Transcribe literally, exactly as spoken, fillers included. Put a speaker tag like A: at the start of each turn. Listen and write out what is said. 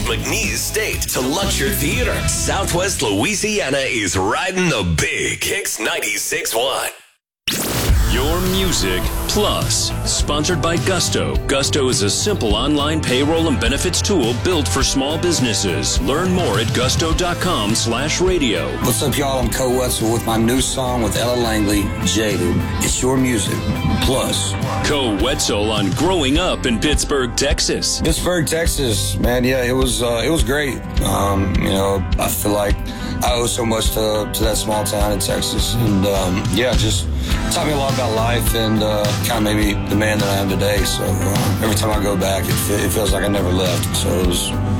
A: McNeese State to Luxor Theater. Southwest Louisiana is riding the big Kicks ninety-six point one.
B: Your Music Plus, sponsored by Gusto. Gusto is a simple online payroll and benefits tool built for small businesses. Learn more at gusto.com slash radio.
C: What's up, y'all? I'm Co Wetzel with my new song with Ella Langley, Jaded. It's Your Music Plus.
B: Co Wetzel on Growing Up in Pittsburgh, Texas.
C: Pittsburgh, Texas, man. Yeah, it was uh, it was great. Um, you know, I feel like I owe so much to to that small town in Texas, and um, yeah, just taught me a lot about life and uh, kind of made me the man that I am today. So uh, every time I go back, it, it feels like I never left. So it was